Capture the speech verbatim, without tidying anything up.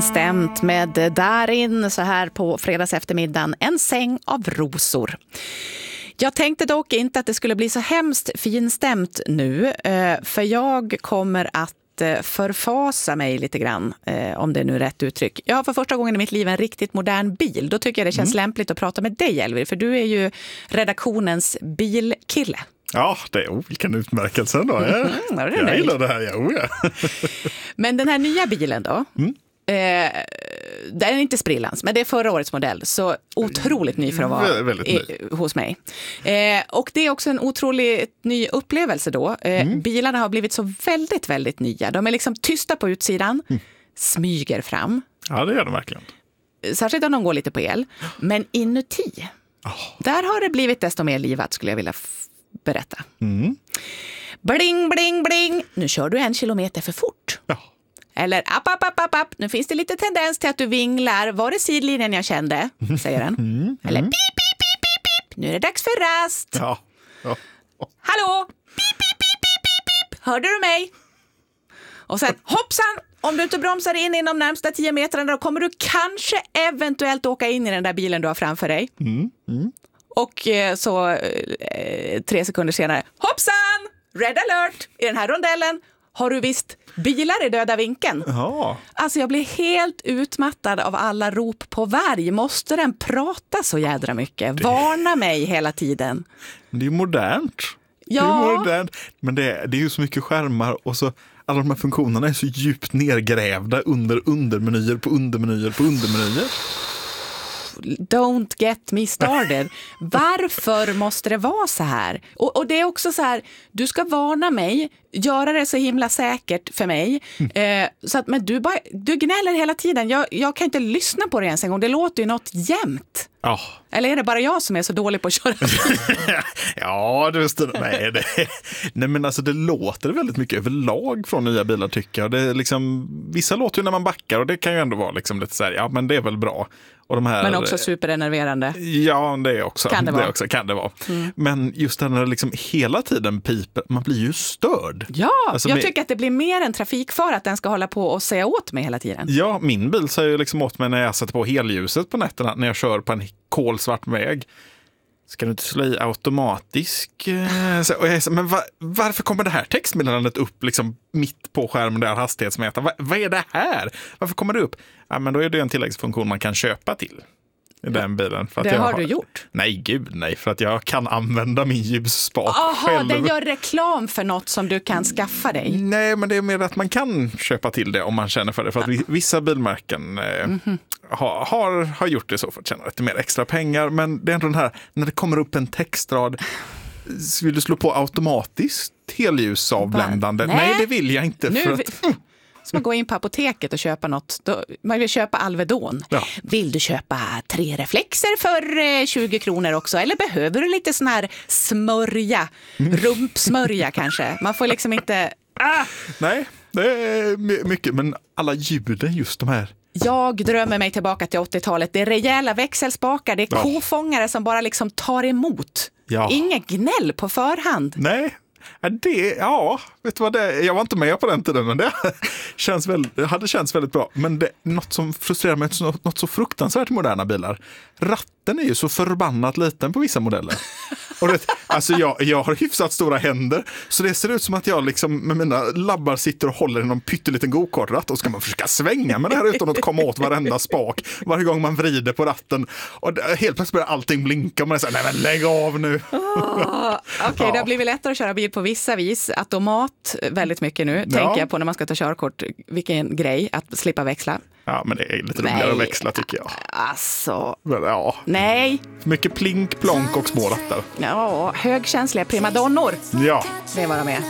finstämt med där in så här på fredags eftermiddagen en säng av rosor. Jag tänkte dock inte att det skulle bli så hemskt finstämt nu, för jag kommer att förfasa mig lite grann, om det är nu rätt uttryck. Jag har för första gången i mitt liv en riktigt modern bil. Då tycker jag det känns mm. lämpligt att prata med dig, Elvir, för du är ju redaktionens bilkille. Ja, det är oh, vilken utmärkelse då. Mm, ja, det jag gillar det här, ja, oh, ja. Men den här nya bilen då, mm. eh, den är inte sprillans, men det är förra årets modell, så otroligt ny för att vara väldigt i, hos mig. Eh, och det är också en otroligt ny upplevelse då. Eh, mm. Bilarna har blivit så väldigt, väldigt nya. De är liksom tysta på utsidan, mm. smyger fram. Ja, det gör de verkligen. Särskilt om de går lite på el. Men inuti, oh. där har det blivit desto mer livat, skulle jag vilja f- berätta. Mm. Bling, bling, bling. Nu kör du en kilometer för fort. Ja. Eller app, app, app, app, app. Nu finns det lite tendens till att du vinglar. Var det sidlinjen jag kände? Säger den. Mm, mm. Eller pip, pip, pip, pip, pip. Nu är det dags för rast. Ja. Ja. Hallå? Pip, pip, pip, pip, pip, pip. Hörde du mig? Och sen hoppsan. Om du inte bromsar in inom närmsta tio metrarna, då kommer du kanske eventuellt åka in i den där bilen du har framför dig. Mm, mm. Och så eh, tre sekunder senare. Hoppsan! Red alert! I den här rondellen har du visst bilar i döda vinkeln. Ja. Alltså jag blir helt utmattad av alla rop på varg. Måste den prata så jädra mycket? Det... Varna mig hela tiden. Men det är ju modernt. Ja. Det är modernt. Men det är, det är ju så mycket skärmar och så alla de här funktionerna är så djupt nergrävda under undermenyer på undermenyer på undermenyer. Don't get me started. Varför måste det vara så här? Och, och det är också så här, du ska varna mig, göra det så himla säkert för mig. Mm. Eh, så att, men du, bara, du gnäller hela tiden. Jag, jag kan inte lyssna på det ens en gång. Det låter ju något jämt. Oh. Eller är det bara jag som är så dålig på att köra bil? Ja, du vet, nej, det, nej, men alltså det låter väldigt mycket överlag från nya bilar tycker jag. Det är liksom, vissa låter ju när man backar och det kan ju ändå vara liksom lite så här, ja men det är väl bra. Och de här, men också superenerverande. Ja, det är också. Kan det vara? Det också, kan det vara. Mm. Men just den här liksom hela tiden piper, man blir ju störd. Ja, alltså, jag med, tycker att det blir mer en trafikfara att den ska hålla på och säga åt mig hela tiden. Ja, min bil säger ju liksom åt mig när jag sätter på helljuset på nätterna när jag kör på en kolsvart väg. Ska du inte slå i automatisk? Så, och jag säger, men va, varför kommer det här textmeddelandet upp liksom mitt på skärmen där hastighetsmätaren? Va, vad är det här? Varför kommer det upp? Ja, men då är det en tilläggsfunktion man kan köpa till i den bilen. För att det jag har har du gjort? Nej, gud nej. För att jag kan använda min ljusspak själv. Jaha, den gör reklam för något som du kan skaffa dig? Nej, men det är mer att man kan köpa till det om man känner för det. För att vissa bilmärken eh, mm-hmm. har, har, har gjort det så för att tjäna lite mer extra pengar. Men det är ändå den här, när det kommer upp en textrad, vill du slå på automatiskt helljusavbländande? Nej. Nej, det vill jag inte. Nu för att, vi... Så man går in på apoteket och köper något. Då, man vill köpa Alvedon. Ja. Vill du köpa tre reflexer för eh, tjugo kronor också? Eller behöver du lite sån här smörja? Mm. Rumpsmörja kanske? Man får liksom inte... Ah! Nej, det är mycket. Men alla ljuden, just de här. Jag drömmer mig tillbaka till åttiotalet. Det är rejäla växelspakar. Det är ja. kofångare som bara liksom tar emot. Ja. Inget gnäll på förhand. Nej. Det, ja, vet du vad det är? Jag var inte med på den tiden, men det, känns väl, det hade känts väldigt bra. Men det, något som frustrerar mig, något, något så fruktansvärt i moderna bilar. Ratten är ju så förbannat liten på vissa modeller. Och det, alltså jag, jag har hyfsat stora händer, så det ser ut som att jag liksom med mina labbar sitter och håller i någon pytteliten go-kartratt och ska man försöka svänga med det här utan att komma åt varenda spak varje gång man vrider på ratten. Och det, helt plötsligt börjar allting blinka och man är så här, nej men lägg av nu. Oh, Okej, okay, ja. Det har blivit lättare att köra bil på vissa vis. Automat väldigt mycket nu, ja. tänker jag på när man ska ta körkort. Vilken grej att slippa växla. Ja, men det är lite roligare att växla tycker jag. Alltså. Men, ja. Nej. Mycket plink, plonk och små rattar. Ja, högkänsliga primadonnor. Ja. Det var de med.